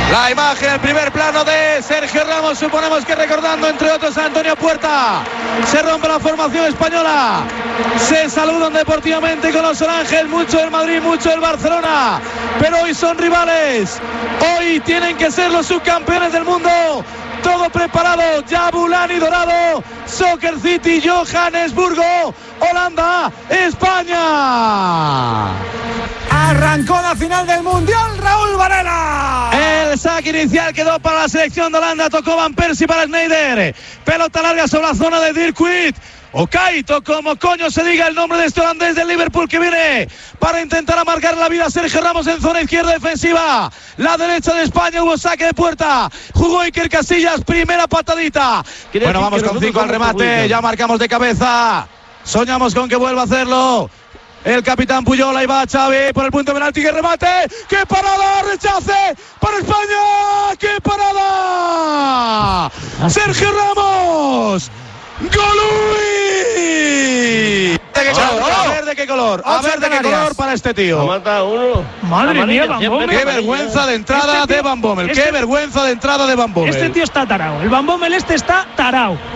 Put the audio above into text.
La imagen, el primer plano de Sergio Ramos, suponemos que recordando entre otros a Antonio Puerta. Se rompe la formación española. Se saludan deportivamente con los oranges, mucho del Madrid, mucho del Barcelona. Pero hoy son rivales. Hoy tienen que ser los subcampeones del mundo. Todo preparado, Jabulani Dorado, Soccer City, Johannesburgo, Holanda, España. Arrancó la final del Mundial, Raúl Varela. El saque inicial quedó para la selección de Holanda, tocó Van Persie para Sneijder. Pelota larga sobre la zona de Dirk Kuyt. O Kaito, como coño se diga el nombre de este holandés del Liverpool que viene para intentar amargar la vida a Sergio Ramos en zona izquierda defensiva. La derecha de España, hubo saque de puerta. Jugó Iker Casillas, primera patadita. Bueno, vamos con 5 al remate, ya marcamos de cabeza. Soñamos con que vuelva a hacerlo el capitán Puyol. Ahí va Xavi por el punto de penalti, que remate, ¡qué parada! ¡Rechace para España! ¡Qué parada! ¡Sergio Ramos! ¡Golui! A ver de qué color, a ver de qué color para este tío. Ha matado uno. Madre mía, Van Bommel. Qué vergüenza de entrada de Van Bommel. Qué vergüenza de entrada de Van Bommel. Este tío está tarao. El Van Bommel está tarao.